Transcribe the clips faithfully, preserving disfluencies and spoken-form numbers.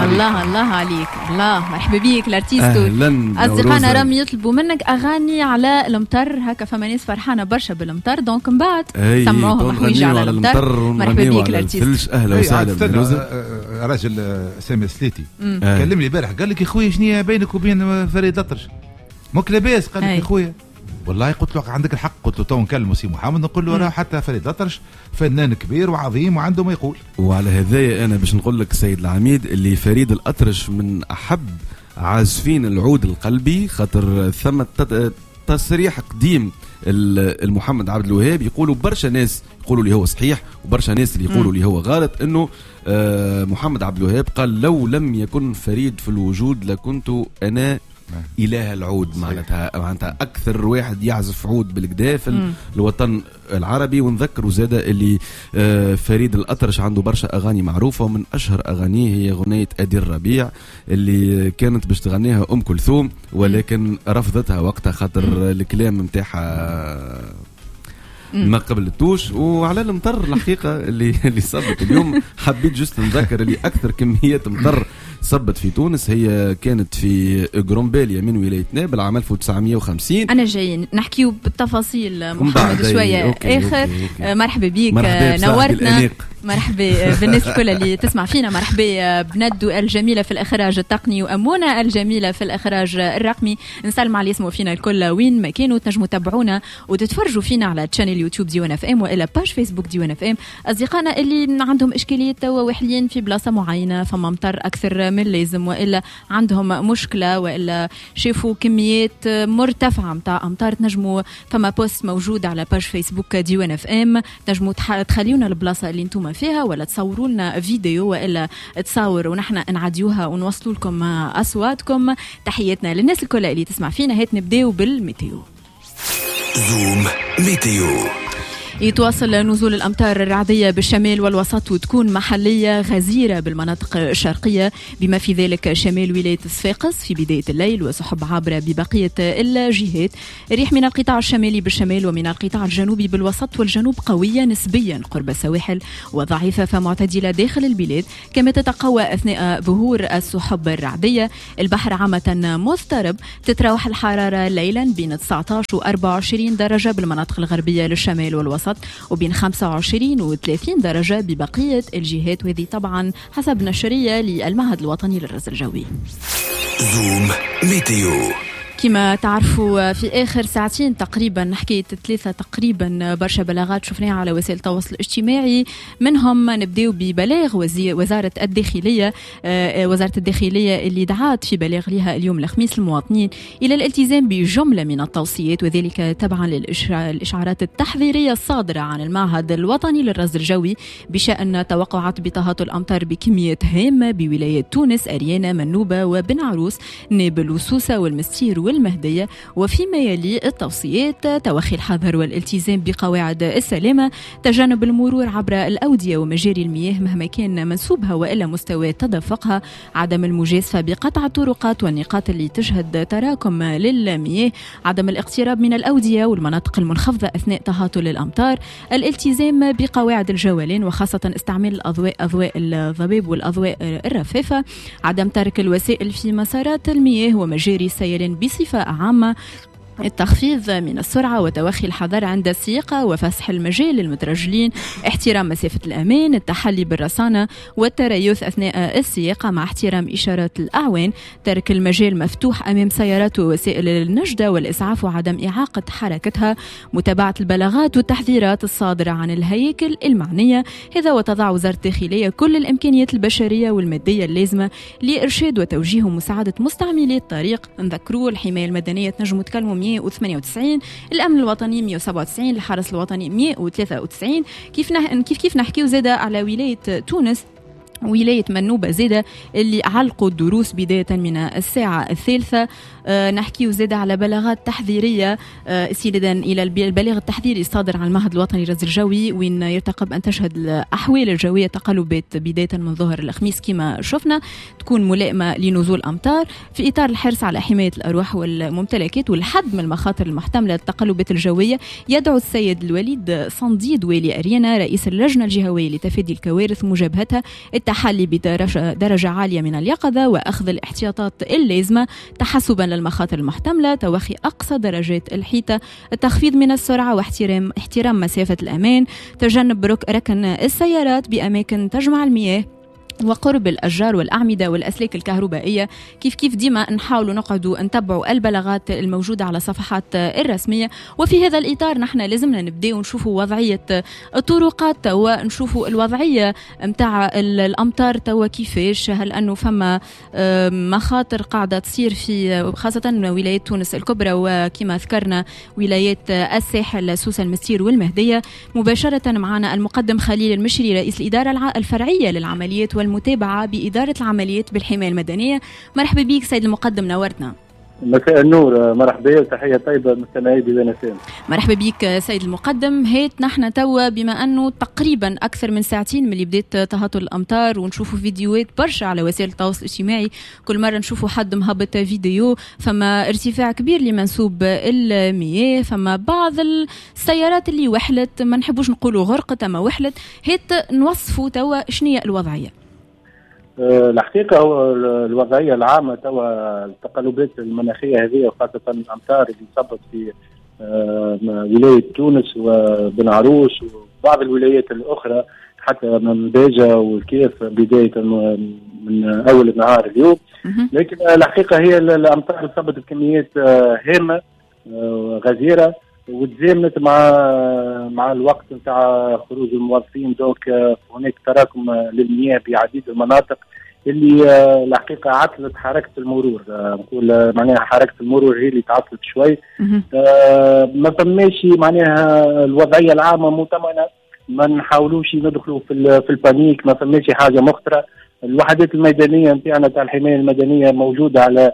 الله الله عليك. الله مرحبا بيك الارتيست. اصدقائنا راهم يطلبوا منك اغاني على المطر هكا، فما ناس فرحانه برشا بالمطر دونك من بعد سمعوها محويجه على المطر. مرحبا بيك الارتيست. اهلا وسهلا. راجل سامي سليتي كلمني البارح قال لك يا خويا شنو بينك وبين فريد الأطرش؟ موك لاباس؟ قال لك يا خويا والله قلت له عندك الحق. قلت له تو نكلم سي محمد نقول له راه حتى فريد الأطرش فنان كبير وعظيم وعنده ما يقول. وعلى هذايا انا باش نقول لك سيد العميد اللي فريد الأطرش من احب عازفين العود القلبي، خاطر ثم تصريح قديم المحمد عبد الوهاب يقولوا برشا ناس يقولوا لي هو صحيح وبرشا ناس اللي يقولوا لي هو غلط، انه محمد عبد الوهاب قال لو لم يكن فريد في الوجود لكنت انا إله العود. معناتها معناتها أكثر واحد يعزف عود بالكدا في الوطن العربي. ونذكروا زادة اللي فريد الأطرش عنده برشا أغاني معروفة، ومن أشهر أغانيه هي أغنية أدي الربيع اللي كانت باش تغنيها أم كلثوم ولكن رفضتها وقتها خاطر الكلام متاعها ما قبلتوش. وعلى المطر الحقيقة اللي اللي صبت اليوم حبيت جست نذكر اللي أكثر كميات مطر صبت في تونس هي كانت في غرومبيليا من ولاية نابل عام ألف وتسعمية وخمسين. أنا جايين نحكيو بالتفاصيل محمد شوية أوكي آخر. أوكي أوكي. مرحبا بيك نورتنا. مرحبا بالناس الكل اللي تسمع فينا. مرحبا بندو الجميلة في الإخراج التقني وأمونة الجميلة في الإخراج الرقمي. نسلم على اسمه فينا الكل وين ما كانوا. تنجموا تتابعونا وتتفرجوا فينا على تشانل يوتيوب ديوان اف ام وإلى باج فيسبوك ديوان اف ام. أصدقائنا اللي عندهم إشكالية توا وحليين في بلاصة معينة فما مطر أكثر من اللازم وإلا عندهم مشكلة وإلا شافوا كميات مرتفعة متاع أمطار، تنجموا فما بوست موجود على باج فيسبوك ديوان اف ام. تنجموا تخليونا البلاصة اللي انتم فيها ولا تصوروا لنا فيديو وإلا تصور ونحن نعديوها ونوصلوا لكم أصواتكم. تحياتنا للناس الكل اللي تسمع فينا. هات نبداو بالميتيو. زوم ميتيو. يتواصل نزول الأمطار الرعدية بالشمال والوسط وتكون محلية غزيرة بالمناطق الشرقية بما في ذلك شمال ولاية صفاقس في بداية الليل وسحب عابرة ببقية الجهات. الريح من القطاع الشمالي بالشمال ومن القطاع الجنوبي بالوسط والجنوب قوية نسبيا قرب السواحل وضعيفة فمعتدلة داخل البلاد، كما تتقوى أثناء ظهور السحب الرعدية. البحر عامة مضطرب، تتراوح الحرارة ليلا بين تسعة عشر و أربعة وعشرين درجة بالمناطق الغربية للشمال والوسط وبين خمسة وعشرين و ثلاثين درجة ببقية الجهات، وهذه طبعا حسب نشرية للمعهد الوطني للرصد الجوي. زوم ميتيو. كما تعرفوا في آخر ساعتين تقريبا حكاية ثلاثة تقريبا برشا بلاغات شفناها على وسائل التواصل الاجتماعي. منهم نبداو ببلاغ وزارة الداخلية وزارة الداخلية اللي دعات في بلاغ لها اليوم الخميس المواطنين إلى الالتزام بجملة من التوصيات وذلك تبعا للإشعارات التحذيرية الصادرة عن المعهد الوطني للرصد الجوي بشأن توقعات بطاقة الأمطار بكميات هامة بولايات تونس، أريانا، منوبة وبن عروس، نابل وسوسة والمستير والمهدية. وفيما يلي التوصيات: توخي الحذر والالتزام بقواعد السلامة، تجنب المرور عبر الأودية ومجاري المياه مهما كان منسوبها وإلا مستوى تدفقها، عدم المجازفة بقطع الطرقات والنقاط اللي تشهد تراكم للمياه، عدم الاقتراب من الأودية والمناطق المنخفضة أثناء تهاطل الأمطار، الالتزام بقواعد الجولان وخاصة استعمال الأضواء أضواء الضباب والأضواء الرفافة، عدم ترك الوسائل في مسارات المياه ومجاري السيلان بصفة عامة، التخفيض من السرعة وتوخي الحذر عند السياقة وفسح المجال للمترجلين، احترام مسافة الأمان، التحلي بالرصانة والتريث أثناء السياقة مع احترام إشارات الأعوان، ترك المجال مفتوح أمام سيارات ووسائل النجدة والإسعاف وعدم إعاقة حركتها، متابعة البلاغات والتحذيرات الصادرة عن الهياكل المعنية. هذا وتضع وزارة الداخلية كل الإمكانيات البشرية والمادية اللازمة لإرشاد وتوجيه ومساعدة مستعملي الطريق. نذكروا الحماية المدنية تنجموا تكلموا مئة وثمانية وتسعين، الأمن الوطني مئة وسبعة وتسعين، الحرس الوطني مئة وثلاثة وتسعين. كيف نه... كيف كيف نحكيو زادة على ولاية تونس ولاية منوبة زادة اللي علقوا الدروس بداية من الساعة الثالثة. أه نحكي زادة على بلاغات تحذيرية أه استنادا إلى البلاغ التحذيري الصادر عن المعهد الوطني للرصد الجوي وين يرتقب أن تشهد الأحوال الجوية تقلبات بداية من ظهر الخميس كما شفنا تكون ملائمة لنزول أمطار في إطار الحرص على حماية الأرواح والممتلكات والحد من المخاطر المحتملة للتقلبات الجوية. يدعو السيد الوليد صنديد والي أريانا رئيس اللجنة الجهوية لتفادي الكوارث مجابهتها التحلي بدرجة درجة عالية من اليقظة وأخذ الاحتياطات اللازمة تحسبا للمخاطر المحتملة، توخي أقصى درجات الحيطة، التخفيض من السرعة واحترام احترام مسافة الأمان، تجنب رك ركن السيارات بأماكن تجمع المياه وقرب الأشجار والأعمدة والأسلاك الكهربائية. كيف كيف ديما نحاولوا نقعدوا نتبعوا البلاغات الموجودة على صفحات الرسمية. وفي هذا الإطار نحن لازمنا نبدأ ونشوفوا وضعية الطرقات ونشوفوا الوضعية متاع الأمطار توا كيفاش، هل أنه فما مخاطر قاعدة تصير في خاصة ولايات تونس الكبرى وكما ذكرنا ولايات الساحل سوسة المستير والمهدية. مباشرة معنا المقدم خليل المشري رئيس الإدارة الفرعية للعمليات والمتابعة بإدارة العمليات بالحماية المدنية. مرحبا بك سيد المقدم، نورتنا. مساء النور، مرحبا وتحية طيبة مستمعي بين سام. مرحبا بك سيد المقدم. هيت نحن توا بما أنه تقريبا أكثر من ساعتين من اللي بدأت تهطل الأمطار ونشوفوا فيديوهات برشا على وسائل التواصل الاجتماعي، كل مرة نشوفوا حد مهبط فيديو، فما ارتفاع كبير لمنسوب المياه، فما بعض السيارات اللي وحلت، ما نحبوش نقولوا غرقت أما وحلت. هيت نوصفوا توا شنية الوضعية؟ الحقيقة هو الوضعية العامة توا التقلبات المناخية هذه وخاصة الأمطار اللي صبت في ولاية تونس وبن عروس وبعض الولايات الأخرى حتى من باجة والكيف بداية من أول النهار اليوم. لكن الحقيقة هي الأمطار اللي صبت بكميات هامة غزيرة وتزامنت مع مع الوقت نتاع خروج الموظفين. دوك هناك تراكم للمياه بعديد المناطق اللي الحقيقه عطلت حركه المرور. نقول معناها حركه المرور هي اللي تعطلت شوي. ما فماش معناها الوضعيه العامه مؤتمنه، ما نحاولوش ندخلوا في في البانيك، ما فماش حاجه مخطره. الوحدات الميدانيه نتاعنا تاع الحمايه المدنيه موجوده على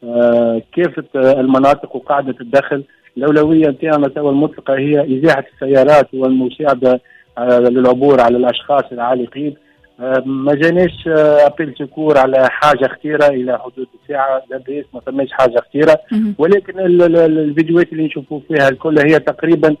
كافه المناطق وقاعده تدخل. الأولوية نتاعنا توا المطلقة هي إزاحة السيارات والمساعدة للعبور على الأشخاص العالقين. ما جانيش أبيل سكور على حاجة خطيرة إلى حدود الساعة، لاباس ما فماش حاجة خطيرة، ولكن الفيديوهات اللي نشوفوا فيها الكل هي تقريبا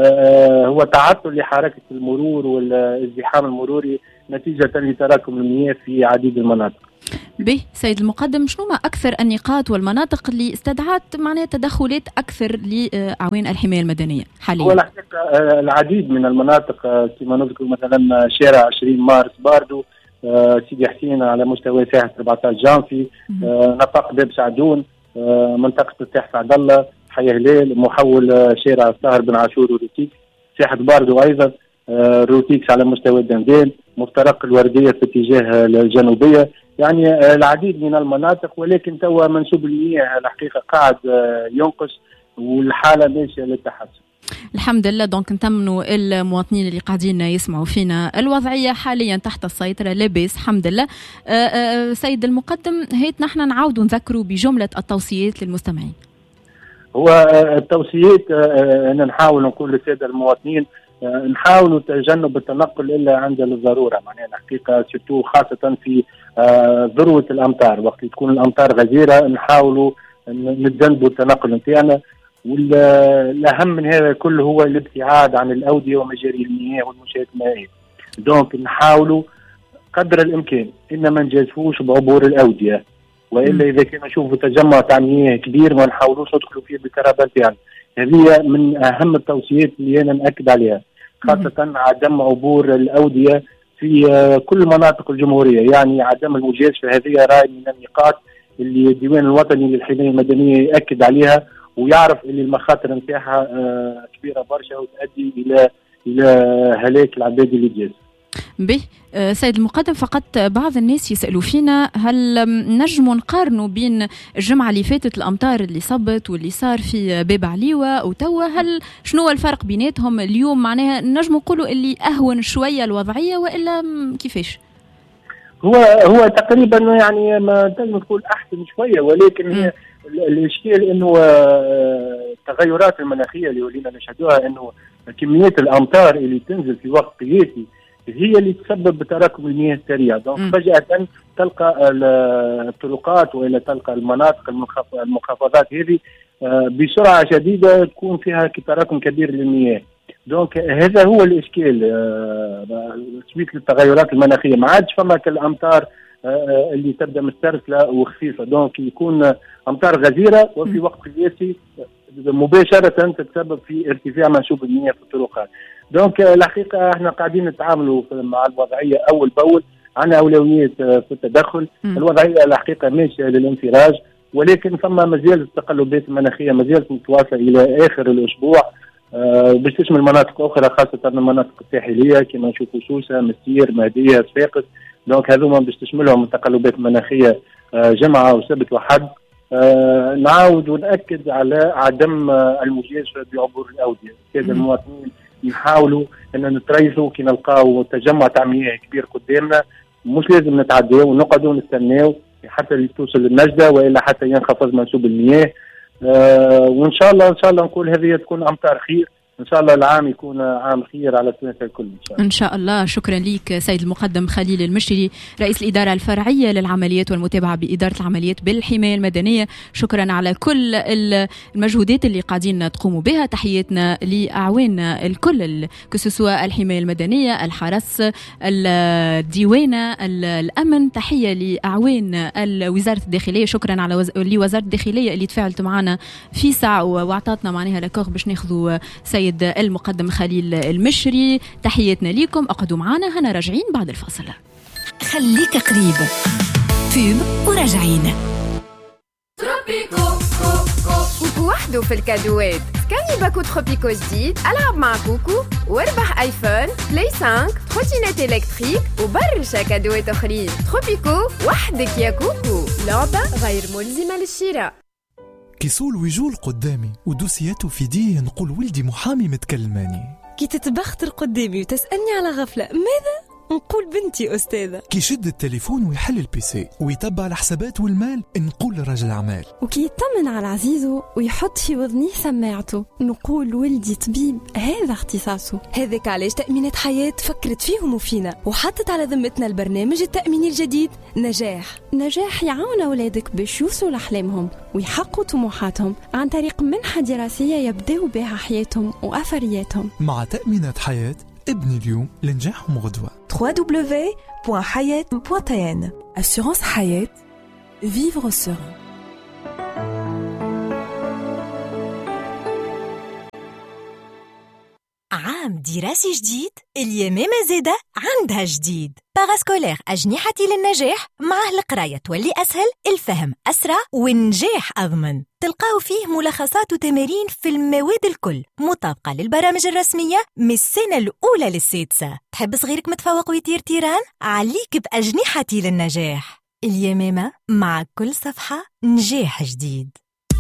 هو تعطل لحركة المرور والازدحام المروري نتيجة لتراكم المياه في عديد المناطق. به سيد المقدم، شنو ما أكثر النقاط والمناطق اللي استدعت معناها تدخلات أكثر لأعوان الحماية المدنية حاليا؟ هو العديد من المناطق كما نذكر مثلا شارع عشرين مارس باردو، سيدي حسين على مستوى ساحة أربعة عشر جانفي، نفق باب سعدون، منطقة الساحة سعد الله، حي هلال، محول شارع الطاهر بن عاشور وروتيكس، ساحة باردو أيضا، روتيكس على مستوى دندان، مفترق الوردية في اتجاه الجنوبية. يعني العديد من المناطق، ولكن توا منسوب المياه الحقيقة قاعد ينقص والحالة ماشية للتحسن. الحمد لله. دونك نتمنوا المواطنين اللي قاعدين يسمعوا فينا الوضعية حاليا تحت السيطرة، لاباس الحمد لله. أه أه سيد المقدم، هيت نحن نعاودوا نذكروا بجملة التوصيات للمستمعين. هو التوصيات أن نحاول نقول للسادة المواطنين نحاولوا تجنب التنقل إلا عند الضرورة. معناها الحقيقة سيرتو خاصة في ذروة الأمطار، وقت تكون الأمطار غزيرة نحاولوا نتجنبوا التنقل نتاعنا. والأهم من هذا كله هو الابتعاد عن الأودية ومجاري المياه والمنشآت المائية. دونك نحاولوا قدر الإمكان إن ما نجازفوش بعبور الأودية، وإلا إذا كان نشوفوا تجمع تاع مياه كبير ما نحاولوش ندخلوا فيه بالكهرباء نتاعنا. هذه من أهم التوصيات اللي أنا نأكد عليها، خاصة عدم عبور الأودية في كل مناطق الجمهورية. يعني عدم المجازفة هذه راي من النقاط اللي الديوان الوطني للحماية المدنية يأكد عليها ويعرف اللي المخاطر نتاعها كبيرة برشا وتؤدي إلى إلى هلاك العباد اللي جاز. به سيد المقدم، فقط بعض الناس يسألوا فينا هل نجموا نقارنوا بين الجمعة اللي فاتت الأمطار اللي صبت واللي صار في باب عليوة وتوا، هل شنو الفرق بيناتهم اليوم؟ معناها نجموا نقولوا اللي أهون شوية الوضعية وإلا كيفاش؟ هو هو تقريبا يعني ما تنجم تقول أحسن شوية، ولكن هي الإشكال إنه التغيرات المناخية اللي ولينا نشهدوها، إنه كميات الأمطار اللي تنزل في وقت قياسي هي اللي تسبب بتراكم المياه السريع. دونك فجأة تلقى الطرقات وإلا تلقى المناطق المنخفضات هذه بسرعة شديدة تكون فيها تراكم كبير للمياه. دونك هذا هو الاشكال سويت للتغيرات المناخيه. ما عادش فما كالامطار اللي تبدا مسترسله وخفيفه، دونك يكون امطار غزيره وفي وقت قياسي مباشره تتسبب في ارتفاع منسوب المياه في الطرقات. دونك الحقيقه احنا قاعدين نتعاملوا مع الوضعيه اول باول، عندنا اولويات في التدخل. م. الوضعيه الحقيقه ماشيه للانفراج، ولكن فما مازال التقلبات المناخيه مازالت متواصله الى اخر الاسبوع، أه باش تشمل مناطق اخرى خاصه المناطق الساحليه كما نشوفوا سوسه، مسير، مهديه، صفاقس. دونك هذوما باش تشملهم التقلبات المناخيه أه جمعه وسبت وحد. أه نعاود ونأكد على عدم المجازفه بعبور الاوديه. الساده المواطنين نحاولوا ان نتريثوا كي نلقاو تجمع تاع مياه كبير قدامنا، مش لازم نتعداو ونقعدوا نستناو حتى توصل للنجده والا حتى ينخفض منسوب المياه. آه وان شاء الله ان شاء الله نقول هذه تكون امطار خير، ان شاء الله العام يكون عام خير على السنه الكل ان شاء الله. ان شاء الله. شكرا لك سيد المقدم خليل المشري، رئيس الاداره الفرعيه للعمليات والمتابعه باداره العمليات بالحمايه المدنيه. شكرا على كل المجهودات اللي قاعدين تقوموا بها. تحياتنا لاعواننا الكل، كسوسوا الحمايه المدنيه، الحرس، الديوانه، الامن. تحيه لاعوان وزاره الداخليه. شكرا على وز... لوزاره الداخليه اللي تفاعلت معنا في ساعه واعطتنا معناها لاكور باش ناخذوا سيد المقدم خليل المشري. تحياتنا ليكم، اقعدوا معنا، هنا راجعين بعد الفاصل. خليك قريب، بوب وراجعين. تروبيكو كوكو وحده في الكادوات. سكاني باكو تروبيكو جديد، العب مع كوكو واربح ايفون، بلاي خمسة، تروتينات الكتريك وبرشا كادوات اخرين. تروبيكو وحدك يا كوكو، لعبه غير ملزمه للشراء. كيسول ويجول قدامي ودوسياته في ديه نقول ولدي محامي متكلماني. كي تتبختر قدامي وتسألني على غفلة ماذا؟ نقول بنتي أستاذة. كي يشد التليفون ويحل البيسي ويتبع الحسابات والمال نقول رجل أعمال. وكي يطمن على عزيزه ويحط في وذنيه سماعته نقول ولدي طبيب هذا اختصاصه. هذاك علاش تأمينات حياة فكرت فيهم وفينا وحطت على ذمتنا البرنامج التأميني الجديد نجاح. نجاح يعاون أولادك باش يوصلوا لأحلامهم ويحققوا طموحاتهم عن طريق منحة دراسية يبدأوا بها حياتهم وأثرياتهم. مع تأمينات حياة ابني اليوم لنجاحهم غدوة. دبليو دبليو دبليو بوان حياة بوان تي ان. Assurance حياة. Vivre serein. عام دراسي جديد، اليمامة زادة عندها جديد. باراسكولير أجنحتي للنجاح، معه القراية تولي أسهل، الفهم أسرع والنجاح أضمن. تلقاو فيه ملخصات وتمارين في المواد الكل مطابقة للبرامج الرسمية من السنة الأولى للسادسة. تحب صغيرك متفوق ويطير تيران؟ عليك بأجنحتي للنجاح. اليمامة، مع كل صفحة نجاح جديد.